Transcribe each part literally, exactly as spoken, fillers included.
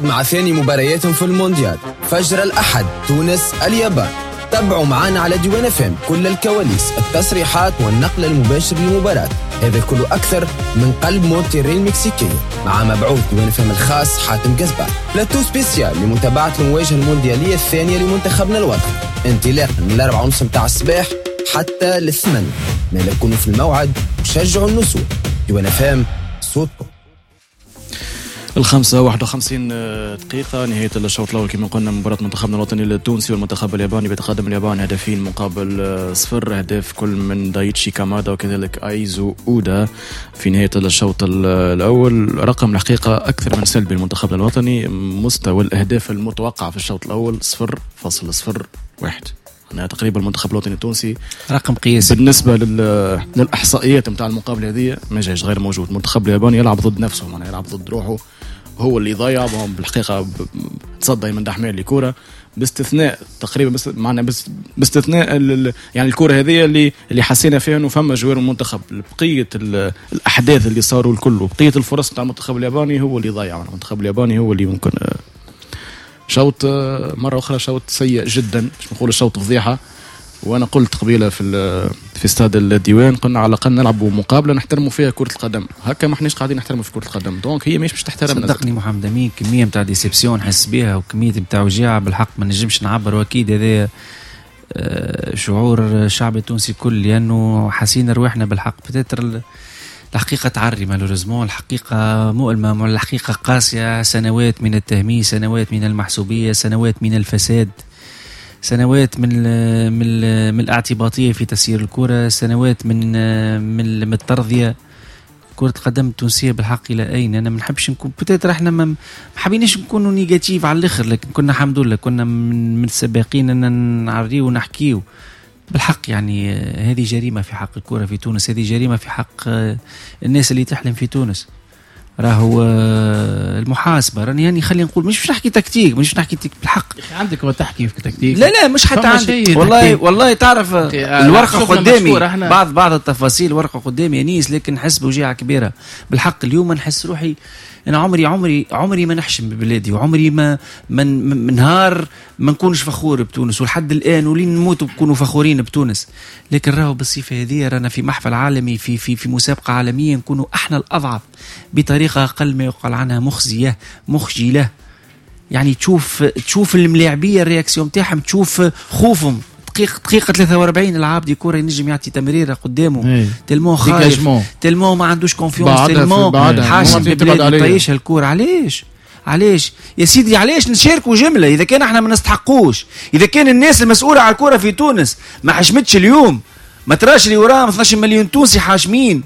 مع ثاني مبارياتهم في المونديال فجر الأحد تونس اليابان. تابعوا معنا على ديوان اف ام كل الكواليس، التصريحات والنقل المباشر للمباراة. هذا كله أكثر من قلب مونتيري المكسيكية مع مبعوث ديوان اف ام الخاص حاتم قزبان. بلاتو سبيسيال لمتابعة المواجهة المونديالية الثانية لمنتخبنا الوطني، انطلاقا من الأربعة ونص متاع الصباح حتى للثمانية. ما كونوا في الموعد وشجعوا النسور. ديوان اف ام صوتكم. الخمسة واحد وخمسين دقيقة نهاية الشوط الأول. كما قلنا مباراة منتخبنا الوطني التونسي والمنتخب الياباني، بيتقدم اليابان هدفين مقابل صفر، أهداف كل من دايتشي كامادا وكذلك أيزو أودا في نهاية الشوط الأول. رقم الحقيقة أكثر من سلبي المنتخب الوطني. مستوى الأهداف المتوقع في الشوط الأول صفر فاصل صفر واحد، أنا تقريبا المنتخب الوطني التونسي رقم قياسي بالنسبة لل... للإحصائيات متاع المقابلة هذه ما جاش غير موجود. المنتخب الياباني يلعب ضد نفسه، يعني يلعب ضد روحه، هو اللي يضيع بالحقيقة. تصدى من دحمال لكورة باستثناء تقريبا بس معنا بس باستثناء ال... يعني الكورة هذه اللي اللي حسينا فيها انه فما جوار المنتخب. بقية ال... الأحداث اللي صاروا الكل وبقية الفرص متاع المنتخب الياباني هو اللي ضيع. المنتخب الياباني هو اللي ممكن شوط مرة أخرى شوط سيء جدا، مش نقول شوط فضيحة. وأنا قلت قبيلة في في استاد الديوان، قلنا على الأقل نلعبوا مقابلة نحترموا فيها كرة القدم، هكا ما احناش قاعدين نحترموا في كرة القدم، دونك هي مش مش تحترمنا. صدقني محمد أمين كمية متاع ديسيبسيون حس بها وكمية متاع وجاعة بالحق ما نجمش نعبر، وأكيد هذا شعور الشعب التونسي كل، لأنه حسينا رواحنا بالحق. بتتر الحقيقة تعري مالوريزمون، الحقيقة مؤلمة، الحقيقة قاسية. سنوات من التهميش، سنوات من المحسوبية، سنوات من الفساد، سنوات من ال من ال من الاعتباطية في تسيير الكرة، سنوات من من من الترضية. كرة القدم التونسية بالحق إلى أين؟ أنا ما نحبش نكون بتاتر احنا ما حابينش نكونوا نيجاتيف على الآخر، لكن كنا الحمد لله كنا من, من السباقين أن نعريه ونحكيه بالحق. يعني هذه جريمة في حق الكرة في تونس، هذه جريمة في حق الناس اللي تحلم في تونس. راهو المحاسبة راني يعني خلينا نقول مش مش نحكي تكتيك، مش نحكي بالحق. عندك وتحكي في تكتيك؟ لا لا مش حتى عندي والله والله تعرف الورقة قدامي، بعض بعض التفاصيل ورقة قدامي يا نيس، لكن نحس بوجيعة كبيرة بالحق. اليوم نحس روحي أنا عمري عمري عمري ما نحشم ببلادي، وعمري ما من من نهار ما نكونش فخور بتونس، ولحد الآن ولين نموت بكونوا فخورين بتونس. لكن راهو بالصفة هذه رانا في محفل عالمي، في في في مسابقة عالمية، نكونوا احنا الأضعف بطريقة أقل ما يقال عنها مخزية مخجلة. يعني تشوف تشوف الملاعبية الرياكسيون تاعهم، تشوف خوفهم. دقيقة دقيقة ثلاثة وأربعين العاب دي كورة ينجم يعطي تمريرة قدامه، تلمو خايف، تلمو ما عندوش كونفيونس، تلمو حاشم ببلاد يطيشها الكورة. علاش علاش يا سيدي علاش نشاركوا جملة إذا كان احنا ما نستحقوش؟ إذا كان الناس المسؤولة على الكورة في تونس ما حشمتش اليوم، ما تراش اللي وراهم اثنا عشر مليون تونسي حاشمين،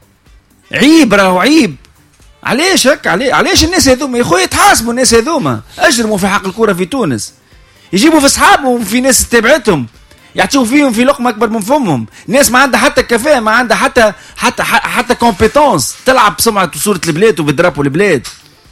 عيب راهو عيب. علاش هكا؟ علاش الناس هذوما يا خويا يتحاسبوا؟ الناس هذوما اجرموا في حق الكورة في تونس، يجيبوا في اصحابهم في ناس تبعتهم يعطيوا فيهم في لقمه اكبر من فمهم. ناس ما عندها حتى كفاءه، ما عندها حتى حتى حتى كومبيتونس تلعب بسمعه وصوره البلاد وبدرابوا البلاد.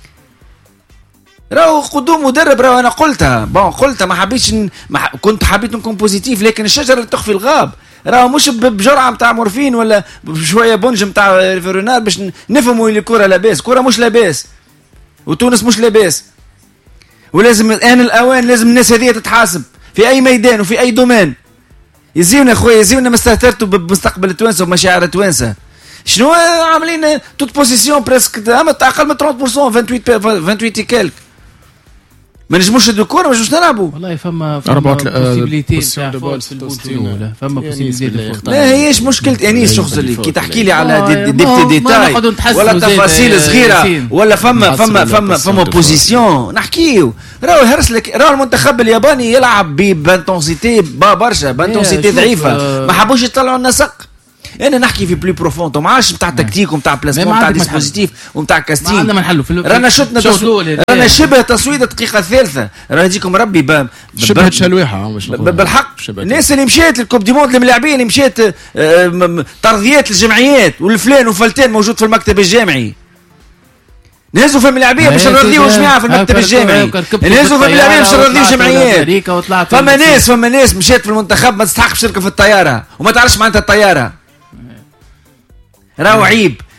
راهو قدوم مدرب، راهو انا قلتها بون قلتها ما حبيتش ما ح... كنت حبيت نكون بوزيتيف، لكن الشجره اللي تخفي الغاب. راهو مش بجرعه نتاع مورفين ولا بشويه بنج نتاع فيرونار باش نفهموا اللي الكره لاباس. كره مش لاباس وتونس مش لاباس، ولازم الان الاوان لازم الناس هذه تتحاسب في اي ميدان وفي اي دومين. يزيونا خويا يزيونا ما استهترتوا بمستقبل التوانسه ومشاعر التوانسه. شنو عاملين توت بوزيسيون بريسك اقل من ثلاثين بالمئة ثمانية وثمانين كالك. ما نجموش ندو كوره، ما نجموش نلعبوا. والله فما فما بوسيبيليتي تاع فوز في البوست الاولى، فما بوسيبيليتي. ما هيش مشكلتي يعني شغل كي تحكي لي على دي دي ديتاي ولا تفاصيل صغيره ولا فما فما فما فما بوزيسيون نحكيو. راهو هرس لك، راهو المنتخب الياباني يلعب بانتونسيتي برشا، بانتونسيتي ضعيفه، ما حبوش يطلعوا لنا سق. انا نحكي في بلي بروفوند وما عادش نتاع تكتيك ونتاع بلاسمون ونتاع ديسبوزيتيف ونتاع كاستين. عندنا ما نحلوا في رانا شفنا تصو... رانا شبه تصويده دقيقه الثالثه. راه يجيكم ربي ب... شبه تشلويحه بالحق. الناس اللي مشات للكوب دي موند الملاعبين اللي مشات ترضيات الجمعيات والفلان وفلتان موجود في المكتب الجامعي، نهزوا في الملاعبيه باش نرضيو جماعه في المكتب الجامعي، نهزوا في الملاعبيه باش نرضيو جمعيات. فما ناس فما ناس مشات في المنتخب ما تستحقش تركب في الطياره وما تعرفش معناتها الطياره. راهو عيب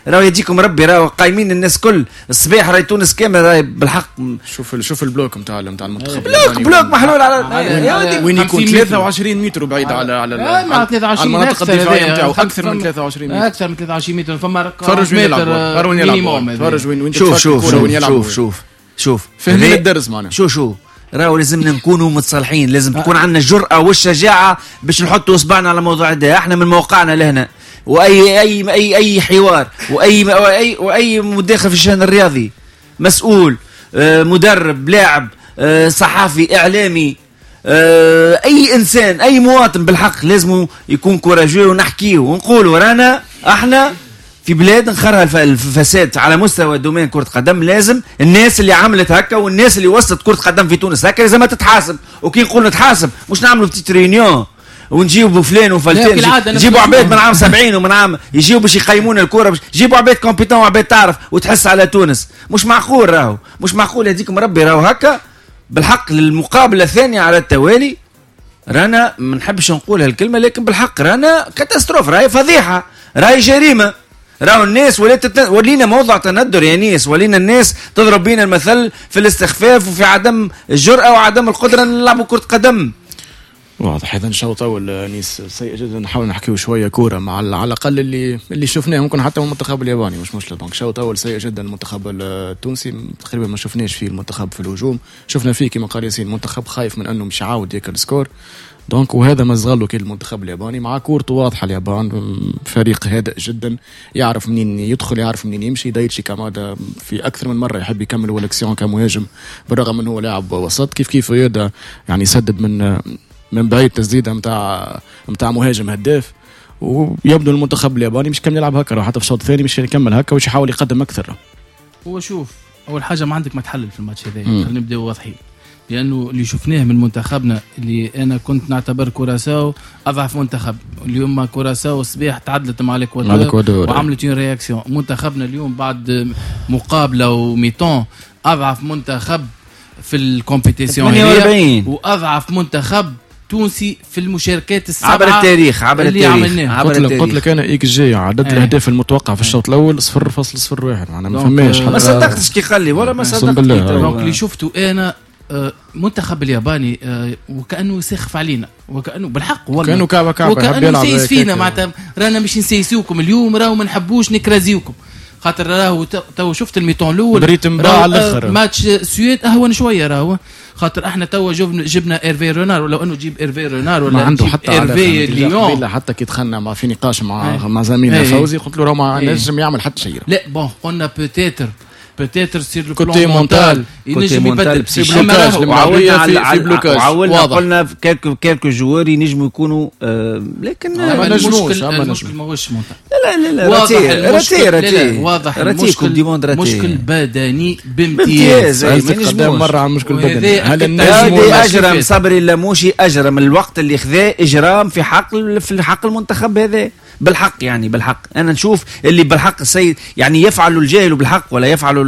راهو يديكم ربي راهو قايمين الناس كل الصباح راهي تونس كامل راهي بالحق. شوف شوف البلوك نتاع نتاع المنتخب بلوك بلوك محلول على وين يكون ثلاثة وعشرين متر بعيد على على على المناطق الدفاعيه نتاعو اكثر من ثلاثة وعشرين متر اكثر من ثلاثة وعشرين متر. فما فرج وين يلعب وين يلعب فرج وين وين شوف شوف شوف شوف شوف فهمنا الدرس معنا. شوف شوف راهو لازمنا نكونوا متصالحين، لازم تكون عندنا الجرأة والشجاعة باش نحطوا اصبعنا على موضوع ده. احنا من موقعنا لهنا واي اي اي اي حوار واي واي واي مداخل في الشأن الرياضي، مسؤول آه مدرب لاعب آه صحافي اعلامي آه اي انسان اي مواطن بالحق لازم يكون كوراجيو ونحكيه ونقولوا رانا احنا في بلاد نخرها الفساد على مستوى دومين كرة قدم. لازم الناس اللي عملت هكا والناس اللي وصلت كرة قدم في تونس هكا لازم تتحاسب. وكي نقول نتحاسب مش نعملوا في ريونيون ونجيبوا فلان وفلتان، يجيبوا عباد من عام سبعين ومن عام يجيبوا باش يقيمون الكرة، يجيبوا عباد كومبيتون وعباد تعرف وتحس على تونس. مش معقول راهو مش معقول هديكم ربي راهو هكا بالحق. للمقابلة الثانية على التوالي رانا ما نحبش نقول هالكلمة لكن بالحق رانا كاتاستروف، راهي فضيحة، راهي جريمة. راهو الناس وليت ولينا موضع تندر يا ناس، ولينا الناس تضرب بينا المثل في الاستخفاف وفي عدم الجرأة وعدم القدرة نلعبوا كرة قدم. واضح. إذا شوط أول نيس سيء جدا. نحاول نحكيو شوية كورة مع على الأقل اللي اللي شفناه ممكن حتى من المنتخب الياباني مش مشكلة. دونك شوط أول سيء جدا المنتخب التونسي تقريبا ما شفناش فيه المنتخب في الهجوم، شفنا فيه كما قال ياسين منتخب خايف من أنه مش عاود ياكل سكور. دونك وهذا ما صغلوا كي المنتخب الياباني مع كورته واضحة. اليابان فريق هادئ جدا يعرف منين يدخل يعرف منين يمشي. دايتشي كامادا في أكثر من مرة يحب يكمل ولكسيون كمهاجم بالرغم من هو لاعب وسط. كيف كيف يدا يعني يسدد من من بعيد تسديده متاع متاع مهاجم هداف. ويبدو المنتخب الياباني مش كان يلعب هكا، حتى في الشوط الثاني مش يكمل هكا وش يحاول يقدم أكثر. هو شوف أول حاجة ما عندك ما تحلل في الماتش هذا، خلينا نبدأ واضحين. لأنه اللي شفناه من منتخبنا اللي أنا كنت نعتبر كوراساو أضعف منتخب، اليوم كوراساو الصباح تعادلت مع الإكوادور وعملت يون رياكسيون. منتخبنا اليوم بعد مقابلة وميتون أضعف منتخب في الكومبيتيسيون هي وأضعف منتخب تونسي في المشاركات السبعة عبر التاريخ عبر اللي التاريخ عبر التاريخ. قلت لك أنا إيك جي عدد أيه. الأهداف المتوقع في الشوط الأول صفر فاصل صفر واحد. أنا ما فهماش ما صدقتش كي قال لي ولا ما صدقت. دونك اللي شفته أنا منتخب الياباني وكأنه يسخف علينا وكأنه بالحق والله كأنه كعبة كعبة وكأنه يسيس فينا معناتها رانا مش نسيسوكم اليوم راهو ما نحبوش نكرازيوكم خاطر راهو تو شفت الميتون الاول ريتم على الاخر. ماتش السويد اهون شويه راهو خاطر احنا تو جبنا ايرفي رونار ولو انه جيب ايرفي رونار ولا عنده حتى ايرفي ليون حتى كي دخلنا مع في نقاش مع مع زميلنا فوزي قلت له راهو ما نجم يعمل حتى شيء. لا بون قلنا بوتيتر بوتيتر سير لو كوتي مونتال ينجم يبدل في بلوكاج المعويه في بلوكاج. وعاولنا قلنا كيلكو كيلكو جوار ينجموا يكونوا آه لكن ما نجموش. المشكل ماهوش مونتال. لا لا لا راتي راتي واضح المشكل مشكل بدني بامتياز. قدام مره على المشكل البدني. هل النجم اجرم صبري اللاموشي اجرم الوقت اللي خذاه اجرام في حق في حق المنتخب هذا بالحق. يعني بالحق انا نشوف اللي بالحق السيد يعني يفعل الجاهل بالحق ولا يفعل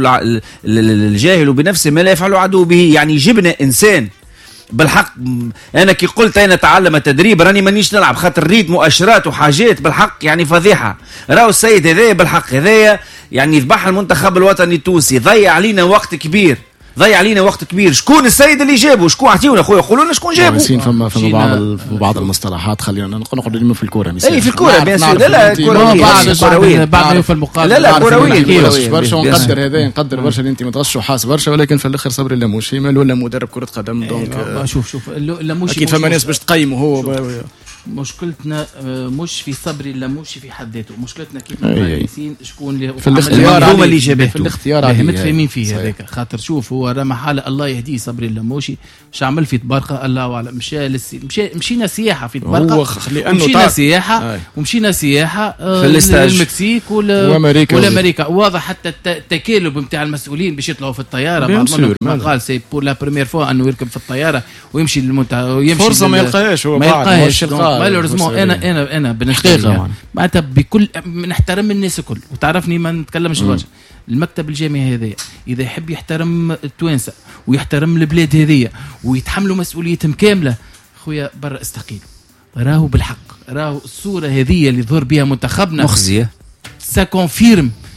الجاهل بنفسه ما لا يفعل عدو به. يعني جبنا انسان بالحق. انا كي قلت انا تعلم التدريب راني مانيش نلعب خاطر ريد مؤشرات وحاجات بالحق يعني فضيحه. راهو السيد هذايا بالحق هذايا يعني يذبح المنتخب الوطني التونسي، ضيع علينا وقت كبير ضيع علينا وقت كبير. شكون السيد اللي جابه؟ شكون اعطيونا اخويا قولوا لنا شكون جابه؟ ياسين فما فما بعض بعض المصطلحات خلينا نقعدوا اليوم في الكوره. اي في الكوره بيان سور. لا لا كرويه بعد في المقابله لا لا كرويه برشا ونقدر هذا نقدر برشا اللي انت متغش وحاس برشا ولكن في الاخر صبري اللاموشي مال ولا مدرب كره قدم. دونك شوف شوف اللاموشي اكيد فما ناس باش تقيمه هو. مشكلتنا مش في صبري اللاموشي في حد ذاته، مشكلتنا كيف ياسين شكون اللي في الاختيار هما اللي جابه في الاختيار متفاهمين فيه هذاك. خاطر شوف هو راه حاله الله يهديه صبري اللاموشي مش عمل في تبارقه الله اعلم. مشى مشى مشينا سياحه في تبارقه مشينا سياحه ومشينا سياحه في المكسيك وامريكا والامريكا. واضح حتى التكالب نتاع المسؤولين باش يطلعوا في الطياره. بعض منهم قال سي بور لا بريمير فوا انه يركب في الطياره ويمشي للمنتهى ويمشي فرصه ما يلقاهاش هو ما يلقاهاش. مالوريزمون انا انا انا بالحقيقه معناتها بكل نحترم الناس الكل وتعرفني ما نتكلمش برشا. المكتب الجامعي هذايا اذا يحب يحترم التوانسه ويحترم البلاد هذيا ويتحملوا مسؤوليتهم كامله خويا برا استقيل. راهو بالحق راهو الصوره هذه اللي ظهر بها منتخبنا مخزيه سا كونفيرم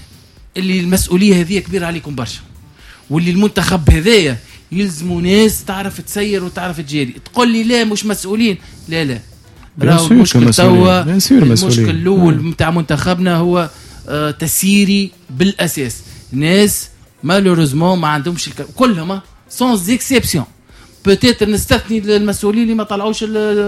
اللي المسؤوليه هذه كبيره عليكم برشا، واللي المنتخب هذايا يلزموا ناس تعرف تسير وتعرف تجاري. تقول لي لا مش مسؤولين، لا لا راهو المشكل توا المشكل الاول نتاع منتخبنا هو آه تسييري بالاساس. ناس مالوريزمون ما عندهمش الك... كلهم سونز اكسبسيون. بوتيتر نستثني المسؤولين اللي ما طلعوش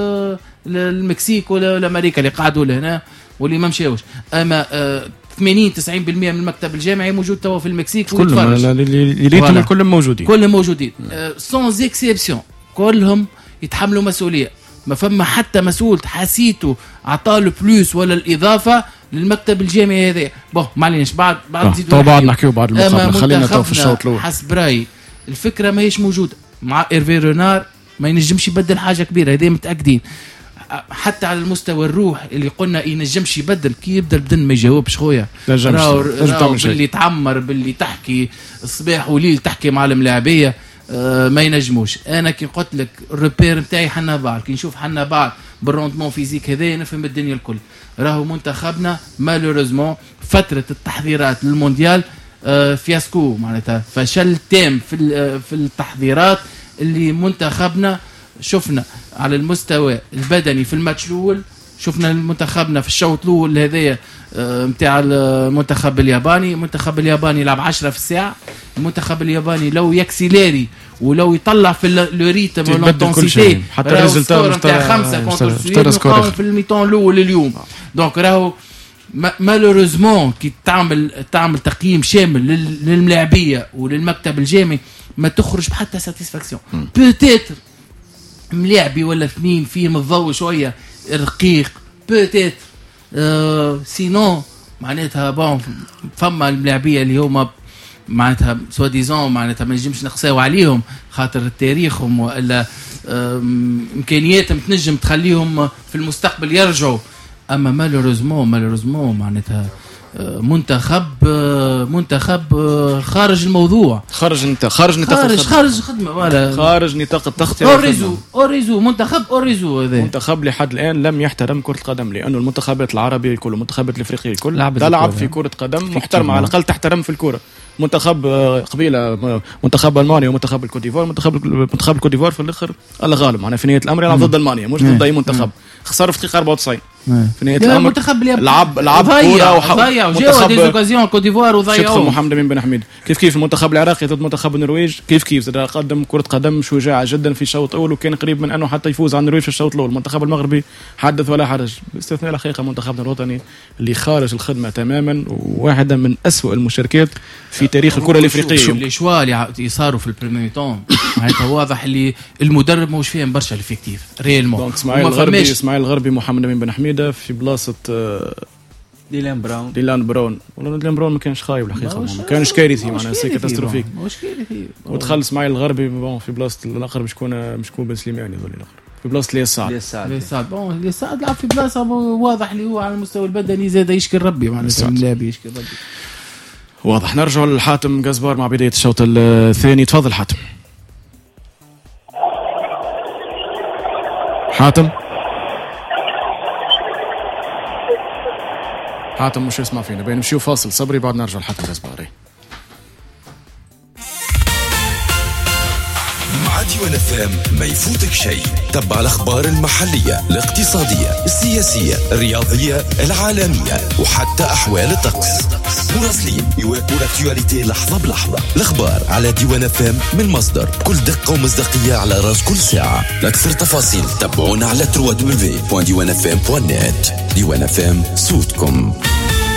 المكسيك ولا امريكا اللي قعدوا لهنا واللي ما مشاوش، اما آه ثمانين تسعين بالمئة من المكتب الجامعي موجود توا في المكسيك كلهم اللي كلهم موجودين كلهم موجودين سونز اكسبسيون، كلهم يتحملوا مسؤوليه. ما فما حتى مسؤول حسيته عطاله بلوس ولا الاضافه للمكتب الجامعي هذا. بون معليش بعد بعد نزيدوا طبعا بعد نحكيو بعد المقابله، خلينا تو في الشوط الاول. حسب رايي الفكره ما هيش موجوده مع ايرفي رونار، ما ينجمش يبدل حاجه كبيره، هذه متاكدين. حتى على المستوى الروح اللي قلنا ينجمش يبدل، كي يبدا البدن ما يجاوبش خويا، راهو باللي تعمر باللي تحكي الصباح وليل تحكي مع الملاعبيه آه ما ينجموش. انا كي قلت لك الريبير نتاعي حنا بعض، كي نشوف حنا بعض بالروندمون فيزيك هذا نفهم الدنيا الكل. راهو منتخبنا مالوريزمون فتره التحضيرات للمونديال آه فياسكو، معناتها فشل تام في في التحضيرات اللي منتخبنا. شفنا على المستوى البدني في الماتش الاول، شفنا منتخبنا في الشوط الاول هذايا نتاع المنتخب الياباني. المنتخب الياباني يلعب عشرة في الساعه. المنتخب الياباني لو يكسيلاري ولو يطلع في الريتم والانتنسيتي حتى الريزلتات نتاع خمسة كونتر السويد في الميتون الاول اليوم. دونك راهو مالوريزمون كي تعمل تعمل تقييم شامل للملاعبيه وللمكتب الجامعي ما تخرج بحتى ساتيسفاكسيون. بوتيتر ملاعبي ولا اثنين فيه من الضوء شويه رقيق بوتيتر آه سينون معناتها بون فما الملاعبيه اللي هما معناتها سوا ديزون معناتها ما نجمش نقساو عليهم خاطر تاريخهم ولا امكانياتهم تنجم تخليهم في المستقبل يرجعوا. اما مالوريزمون مالوريزمون معناتها منتخب منتخب خارج الموضوع، خارج انت خارج نطاق خارج خارج خدمه ولا خارج نطاق التغطيه. اوريزو اوريزو منتخب اوريزو هذا منتخب لحد الان لم يحترم كره القدم، لانه المنتخبات العربيه الكل المنتخبات الافريقيه الكل تلعب في كره قدم محترمه، على الاقل تحترم في الكره. منتخب قبيله منتخب المانيا ومنتخب الكوت ديفوار، منتخب منتخب الكوت ديفوار في الاخر الله غالب، معناها في نهايه الامر يلعب ضد المانيا مش ضد اي منتخب، خسر في دقيقه أربعة وتسعين في نهايه الامر. المنتخب لعب لعب كوره وضيع جاوا دي اوكازيون كوت ديفوار وضيعوا. محمد امين بن حميد كيف كيف المنتخب العراقي ضد منتخب النرويج كيف كيف قدم كره قدم شجاعه جدا في الشوط الاول، وكان قريب من انه حتى يفوز على النرويج في الشوط الاول. المنتخب المغربي حدث ولا حرج، باستثناء الحقيقه منتخبنا الوطني اللي خارج الخدمه تماما، وواحده من أسوأ المشاركات في تاريخ الكره الافريقيه. لي شوا اللي صاروا في البريمير تون معناتها واضح اللي المدرب مش فاهم برشا الافكتيف ريالمون. دونك اسماعيل الغربي اسماعيل الغربي محمد امين بن حميده في بلاصه ديلان براون ديلان براون ولا ديلان براون ما كانش خايب الحقيقه، ما كانش كارثي معناها سي كاتاستروفيك، مش كارثي. ودخل اسماعيل الغربي بون في بلاصه الاخر مش كون مش كون بن سليماني ذول الاخر في بلاصه لياس سعد. لياس سعد بون لياس سعد لعب في بلاصه واضح اللي هو على المستوى البدني زاد يشكر ربي معناتها اللاعب يشكر ربي واضح. نرجع لحاتم جزبار مع بدايه الشوط الثاني. تفضل حاتم. حاتم حاتم مش يسمع فينا، بين نمشيو فاصل صبري بعد نرجع لحاتم جزباري. مع ديوان اف ام ما يفوتك شيء. تبع الاخبار المحليه الاقتصاديه السياسيه الرياضيه العالميه وحتى احوال الطقس. مراسلين يواكبوا الاكتواليتي لحظه بلحظه. الاخبار على ديوان اف ام من مصدر بكل دقه ومصداقيه على راس كل ساعه. لاكثر تفاصيل تابعونا على دبليو دبليو دبليو دوت ديوان اف ام دوت نت. ديوان اف ام صوتكم.